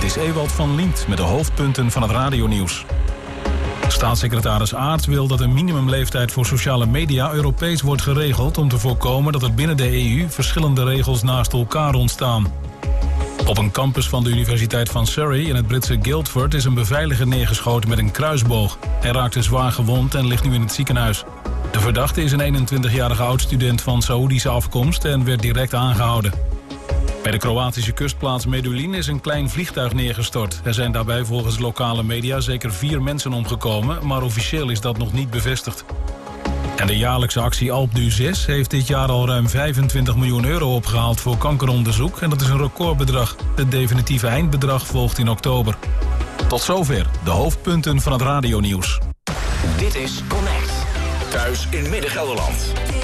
is Ewald van Liemt met de hoofdpunten van het radionieuws. Staatssecretaris Aert wil dat een minimumleeftijd voor sociale media Europees wordt geregeld om te voorkomen dat er binnen de EU verschillende regels naast elkaar ontstaan. Op een campus van de Universiteit van Surrey in het Britse Guildford is een beveiliger neergeschoten met een kruisboog. Hij raakte zwaar gewond en ligt nu in het ziekenhuis. De verdachte is een 21-jarige oud-student van Saoedische afkomst en werd direct aangehouden. Bij de Kroatische kustplaats Medulin is een klein vliegtuig neergestort. Er zijn daarbij volgens lokale media zeker 4 mensen omgekomen, maar officieel is dat nog niet bevestigd. En de jaarlijkse actie Alpe d'Huez heeft dit jaar al ruim 25 miljoen euro opgehaald voor kankeronderzoek en dat is een recordbedrag. Het definitieve eindbedrag volgt in oktober. Tot zover de hoofdpunten van het radionieuws. Dit is Connect. Thuis in Midden-Gelderland.